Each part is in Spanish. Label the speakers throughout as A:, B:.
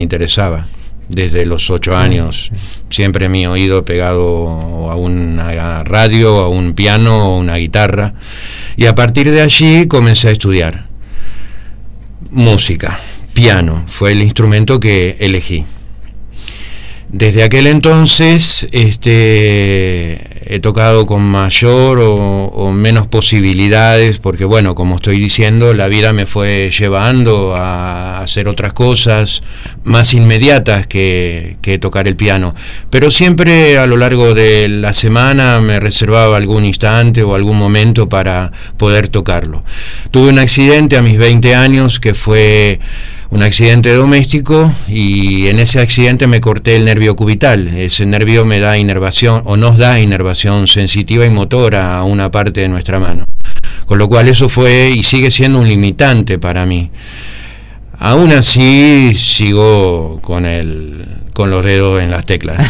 A: interesaba. Desde los 8 años, siempre mi oído pegado a una radio, a un piano, a una guitarra, y a partir de allí comencé a estudiar música. Piano fue el instrumento que elegí. Desde aquel entonces he tocado con mayor o menos posibilidades, porque bueno, como estoy diciendo, la vida me fue llevando a hacer otras cosas más inmediatas que tocar el piano, pero siempre a lo largo de la semana me reservaba algún instante o algún momento para poder tocarlo. Tuve un accidente a mis 20 años que fue un accidente doméstico, y en ese accidente me corté el nervio cubital. Ese nervio me da inervación, o nos da inervación sensitiva y motora a una parte de nuestra mano, con lo cual eso fue y sigue siendo un limitante para mí. Aún así sigo con los dedos en las teclas.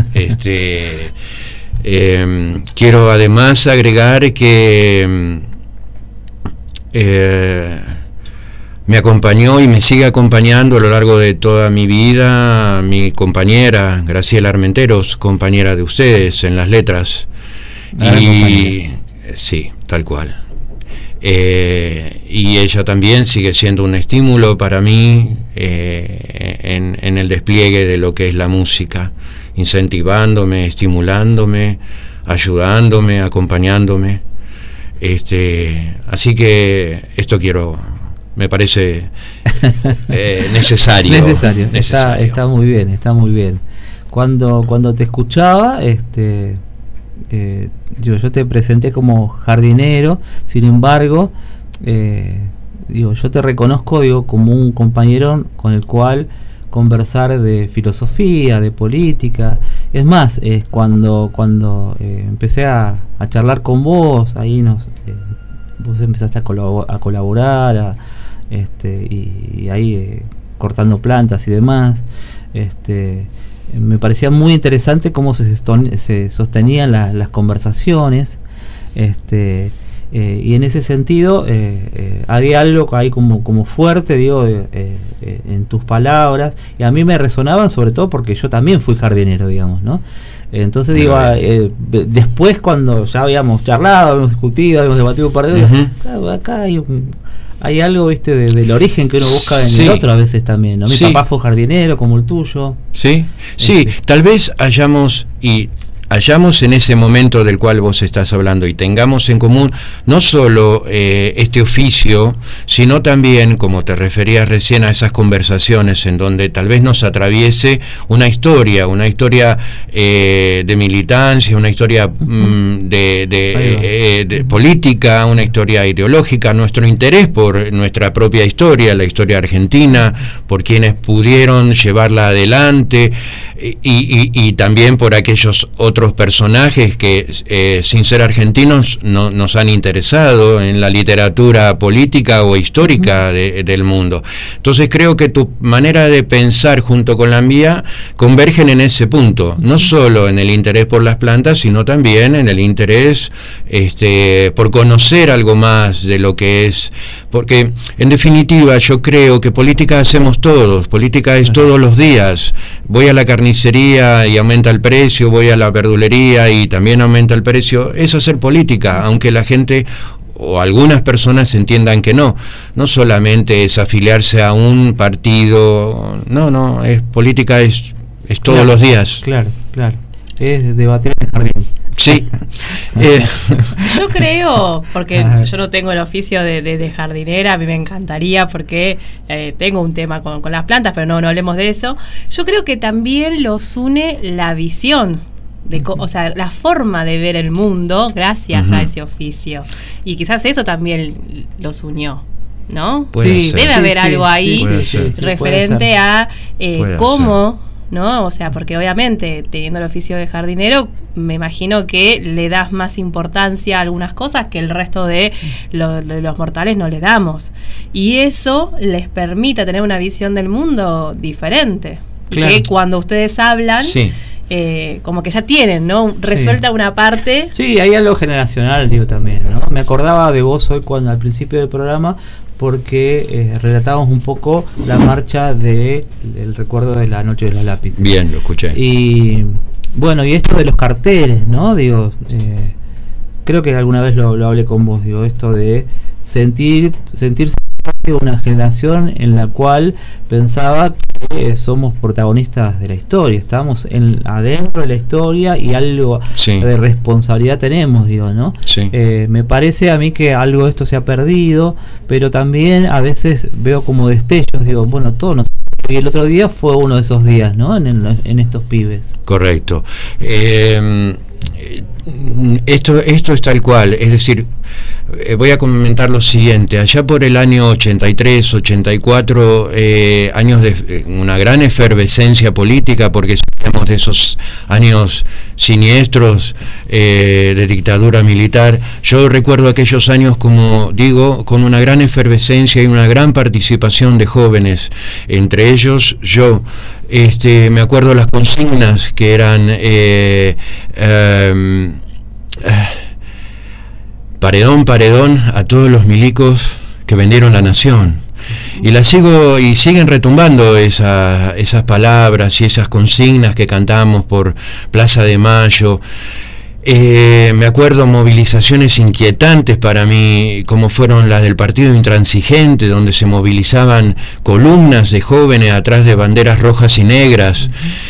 A: Quiero además agregar que me acompañó y me sigue acompañando a lo largo de toda mi vida mi compañera Graciela Armenteros, compañera de ustedes en las letras. Y sí, tal cual. Y ella también sigue siendo un estímulo para mí en el despliegue de lo que es la música, incentivándome, estimulándome, ayudándome, acompañándome. Así que esto me parece necesario.
B: Está muy bien, está muy bien. Cuando te escuchaba, yo te presenté como jardinero, sin embargo, yo te reconozco como un compañero con el cual conversar de filosofía, de política. Es más, cuando empecé a charlar con vos, ahí vos empezaste a colaborar, y ahí cortando plantas y demás. Me parecía muy interesante cómo se sostenían las conversaciones, y en ese sentido había algo ahí como fuerte, digo, en tus palabras, y a mí me resonaban sobre todo porque yo también fui jardinero, digamos, ¿no? Entonces digo, después cuando ya habíamos charlado, habíamos discutido, habíamos debatido un par de veces, claro, acá hay algo, viste, del origen que uno busca en el otro a veces también, ¿no? Mi papá fue jardinero como el tuyo.
A: Sí, tal vez hallamos en ese momento del cual vos estás hablando y tengamos en común no solo este oficio, sino también, como te referías recién, a esas conversaciones en donde tal vez nos atraviese una historia de militancia, una historia de política, una historia ideológica, nuestro interés por nuestra propia historia, la historia argentina, por quienes pudieron llevarla adelante, y también por aquellos otros personajes que sin ser argentinos nos han interesado en la literatura política o histórica del mundo. Entonces creo que tu manera de pensar junto con la mía convergen en ese punto, no solo en el interés por las plantas, sino también en el interés por conocer algo más de lo que es, porque en definitiva yo creo que política hacemos todos, política es todos los días. Voy a la carnicería y aumenta el precio, voy a la verdulería y también aumenta el precio. Es hacer política, aunque la gente o algunas personas entiendan que no solamente es afiliarse a un partido, no, es política, es todos los días.
B: Claro, es debatir en el jardín.
A: Sí.
C: Yo creo, porque yo no tengo el oficio de jardinera, a mí me encantaría porque tengo un tema con las plantas, pero no hablemos de eso. Yo creo que también los une la visión, o sea, la forma de ver el mundo gracias a ese oficio. Y quizás eso también los unió, ¿no? Debe haber algo ahí referente a cómo... ¿no? O sea, porque obviamente teniendo el oficio de jardinero, me imagino que le das más importancia a algunas cosas que el resto de los mortales no le damos. Y eso les permite tener una visión del mundo diferente. Claro. Y que cuando ustedes hablan, como que ya tienen, ¿no? Resuelta una parte.
B: Sí, hay algo generacional, digo, también, ¿no? Me acordaba de vos hoy cuando al principio del programa, porque relatábamos un poco la marcha del recuerdo de la Noche de los Lápices.
A: Bien, lo escuché.
B: Y bueno, y esto de los carteles, ¿no? Digo, creo que alguna vez lo hablé con vos, digo, esto de sentirse parte de una generación en la cual pensaba que somos protagonistas de la historia, estamos adentro de la historia y algo de responsabilidad tenemos, digo, ¿no?
A: Sí.
B: Me parece a mí que algo de esto se ha perdido, pero también a veces veo como destellos, digo, bueno, todos nos... Y el otro día fue uno de esos días, ¿no? En estos pibes.
A: Correcto. Esto es tal cual, es decir, voy a comentar lo siguiente. Allá por el año 83, 84, años de una gran efervescencia política, porque sabemos de esos años siniestros de dictadura militar. Yo recuerdo aquellos años, como digo, con una gran efervescencia y una gran participación de jóvenes, entre ellos yo. Me acuerdo las consignas que eran paredón, paredón a todos los milicos que vendieron la nación. Y siguen retumbando esas palabras y esas consignas que cantamos por Plaza de Mayo. Me acuerdo movilizaciones inquietantes para mí, como fueron las del Partido Intransigente, donde se movilizaban columnas de jóvenes atrás de banderas rojas y negras.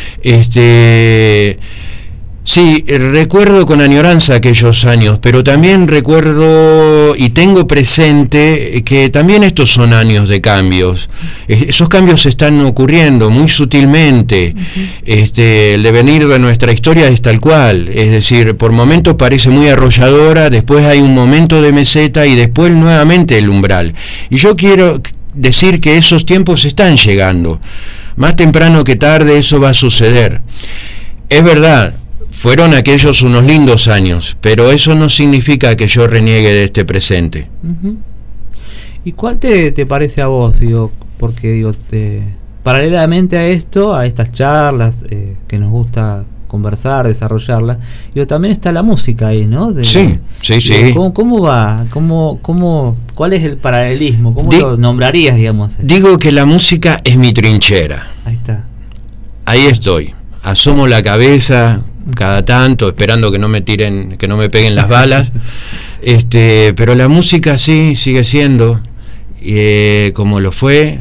A: Sí, recuerdo con añoranza aquellos años, pero también recuerdo y tengo presente que también estos son años de cambios. Esos cambios están ocurriendo muy sutilmente. El devenir de nuestra historia es tal cual, es decir, por momentos parece muy arrolladora, después hay un momento de meseta y después nuevamente el umbral. Y yo quiero decir que esos tiempos están llegando. Más temprano que tarde eso va a suceder. Es verdad. Fueron aquellos unos lindos años, pero eso no significa que yo reniegue de este presente.
B: ¿Y cuál te parece a vos? Digo, porque digo, paralelamente a esto, a estas charlas que nos gusta conversar, desarrollarlas, digo, también está la música ahí, ¿no?
A: Sí.
B: ¿Cómo va? ¿Cuál es el paralelismo? ¿Cómo lo nombrarías, digamos?
A: Digo que la música es mi trinchera.
B: Ahí está.
A: Ahí estoy. Asomo la cabeza cada tanto, esperando que no me peguen las balas. Pero la música sí sigue siendo, como lo fue,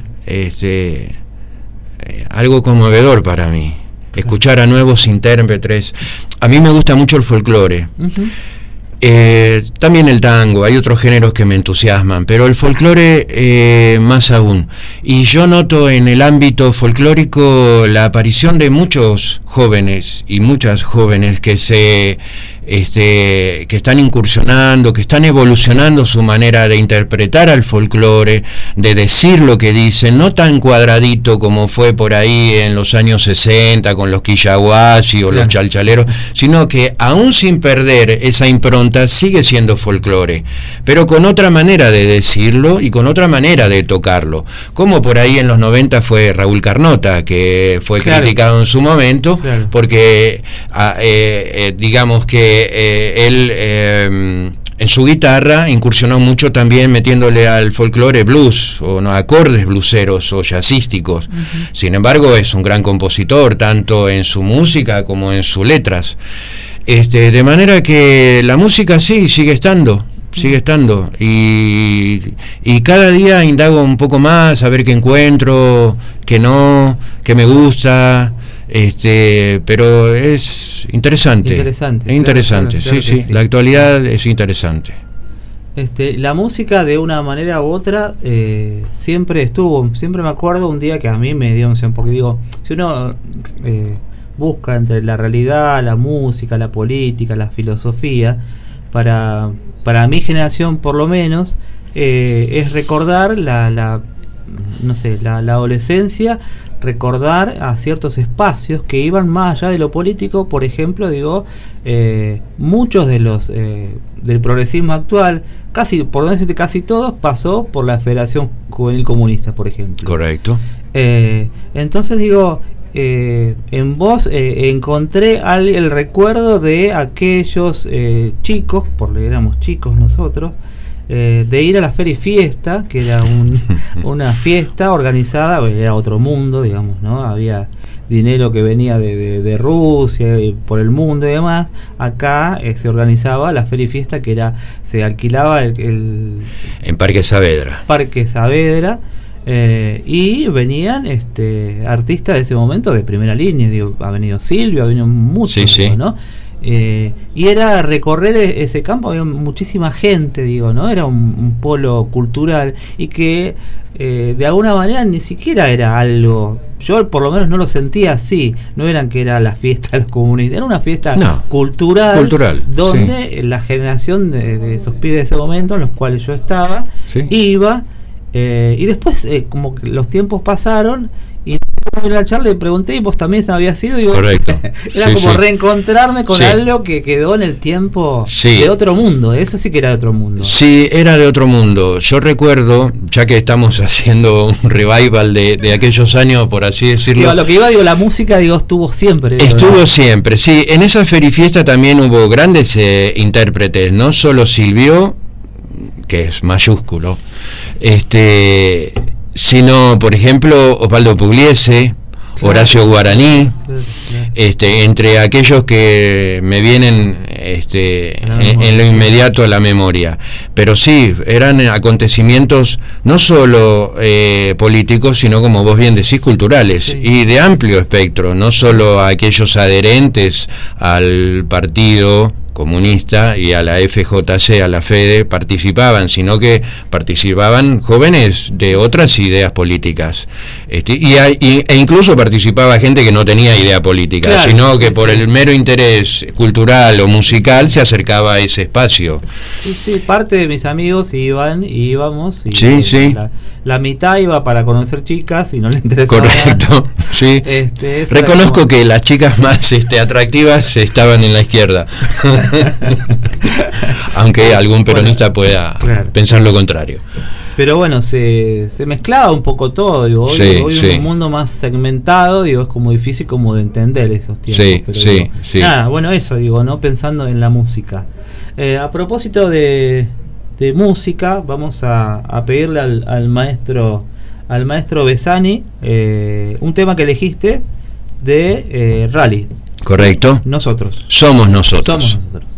A: algo conmovedor para mí. Escuchar a nuevos intérpretes. A mí me gusta mucho el folclore. También el tango, hay otros géneros que me entusiasman, pero el folclore más aún. Y yo noto en el ámbito folclórico la aparición de muchos jóvenes y muchas jóvenes que están incursionando, que están evolucionando su manera de interpretar al folclore, de decir lo que dicen, no tan cuadradito como fue por ahí en los años 60 con los quillahuasi o los chalchaleros, sino que aún sin perder esa impronta sigue siendo folclore, pero con otra manera de decirlo y con otra manera de tocarlo, como por ahí en los 90 fue Raúl Carnota, que fue criticado en su momento, porque digamos que él en su guitarra incursionó mucho también metiéndole al folclore blues o no, acordes blueseros o jazzísticos. Sin embargo, es un gran compositor tanto en su música como en sus letras. De manera que la música sigue estando y cada día indago un poco más a ver qué encuentro, qué me gusta. Pero es interesante. Interesante, claro, sí. La actualidad es interesante.
B: La música de una manera u otra siempre me acuerdo un día que a mí me dio emoción, porque digo, si uno busca entre la realidad, la música, la política, la filosofía, para mi generación por lo menos, es recordar la adolescencia, recordar a ciertos espacios que iban más allá de lo político. Por ejemplo, digo, muchos de los del progresismo actual, por no decirte casi todos, pasó por la Federación Juvenil Comunista, por ejemplo.
A: Correcto.
B: Entonces digo, en vos encontré el recuerdo de aquellos chicos, porque éramos chicos nosotros, de ir a la Feria y Fiesta, que era una fiesta organizada, era otro mundo, digamos, ¿no? Había dinero que venía de Rusia, por el mundo y demás. Acá se organizaba la Feria y Fiesta, que se alquilaba en
A: Parque Saavedra.
B: Parque Saavedra. Y venían artistas de ese momento de primera línea, digo, ha venido Silvio, ha venido muchos,
A: sí.
B: ¿no? Y era recorrer ese campo, había muchísima gente, digo, ¿no? Era un polo cultural y que de alguna manera ni siquiera era algo, yo por lo menos no lo sentía así, no eran que era la fiesta de los comunistas, era una fiesta cultural donde la generación de esos pibes de ese momento, en los cuales yo estaba, iba. Y después, como que los tiempos pasaron, y en la charla le pregunté, y vos también habías ido, y digo,
A: correcto.
B: Era como reencontrarme con algo que quedó en el tiempo de otro mundo. Eso sí que era de otro mundo.
A: Sí, era de otro mundo. Yo recuerdo, ya que estamos haciendo un revival de aquellos años, por así decirlo.
B: Digo, lo que iba, la música, estuvo siempre.
A: Estuvo siempre, sí. En esa Ferifiesta también hubo grandes intérpretes, no solo Silvio, que es mayúsculo, sino, por ejemplo, Osvaldo Pugliese, Horacio Guaraní, entre aquellos que me vienen en lo inmediato a la memoria. Pero sí, eran acontecimientos no solo políticos, sino, como vos bien decís, culturales, y de amplio espectro, no solo aquellos adherentes al partido comunista y a la FJC, a la FEDE, participaban, sino que participaban jóvenes de otras ideas políticas, e incluso participaba gente que no tenía idea política, sino que por el mero interés cultural o musical se acercaba a ese espacio.
B: Sí, parte de mis amigos iban y íbamos, y la mitad iba para conocer chicas y no le interesaba.
A: Correcto, sí. Reconozco que las chicas más atractivas estaban en la izquierda. Aunque algún peronista pueda pensar lo contrario.
B: Pero bueno, se mezclaba un poco todo, digo, hoy en un mundo más segmentado, digo, es como difícil como de entender esos tiempos. Nada, bueno, eso digo, ¿no? Pensando en la música. A propósito de música, vamos a pedirle al maestro Besani un tema que elegiste de Rally.
A: Correcto.
B: Nosotros.
A: Somos nosotros.